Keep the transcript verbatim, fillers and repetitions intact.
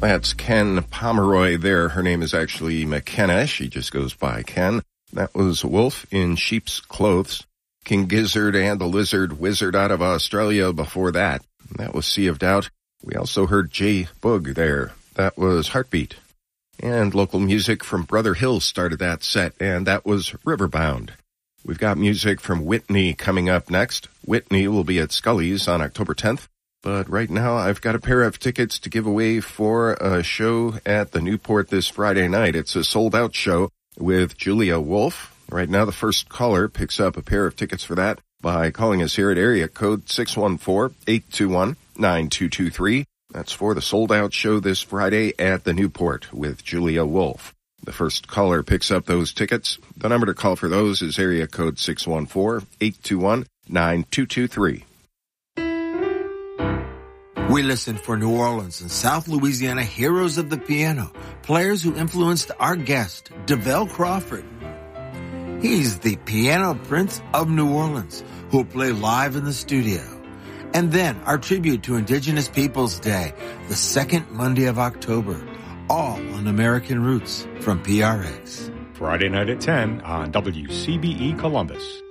That's Ken Pomeroy there. Her name is actually McKenna. She just goes by Ken. That was Wolf in Sheep's Clothes. King Gizzard and the Lizard Wizard out of Australia before that. That was Sea of Doubt. We also heard Jay Boog there. That was Heartbeat. And local music from Brother Hill started that set, and that was Riverbound. We've got music from Whitney coming up next. Whitney will be at Scully's on October tenth. But right now, I've got a pair of tickets to give away for a show at the Newport this Friday night. It's a sold-out show with Julia Wolf. Right now, the first caller picks up a pair of tickets for that by calling us here at area code six one four, eight two one, nine two two three. That's for the sold-out show this Friday at the Newport with Julia Wolf. The first caller picks up those tickets. The number to call for those is area code six one four, eight two one, nine two two three. We listen for New Orleans and South Louisiana heroes of the piano, players who influenced our guest, DeVell Crawford. He's the piano prince of New Orleans, who will play live in the studio. And then our tribute to Indigenous Peoples Day, the second Monday of October, all on American Roots from P R X. Friday night at ten on W C B E Columbus.